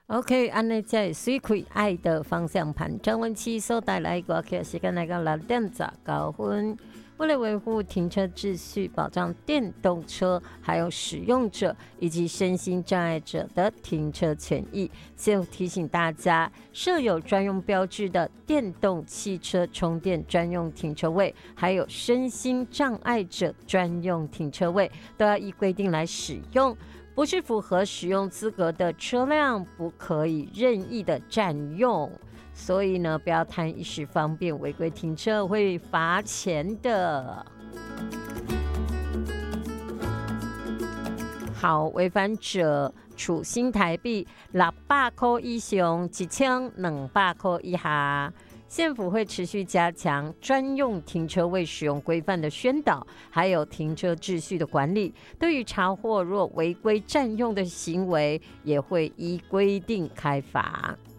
OK， 安尼才会水开爱的方向盘。张文琪所带来歌曲时间来到6:19。为了维护停车秩序，保障电动车还有使用者以及身心障碍者的停车权益，先提醒大家，设有专用标志的电动汽车充电专用停车位，还有身心障碍者专用停车位，都要依规定来使用。不是符合使用资格的车辆，不可以任意的占用。所以呢，不要贪一时方便，违规停车会罚钱的。好，违反者处新台币600块以上1200块以下。县府会持续加强专用停车位使用规范的宣导，还有停车秩序的管理。对于查获若违规占用的行为，也会依规定开罚。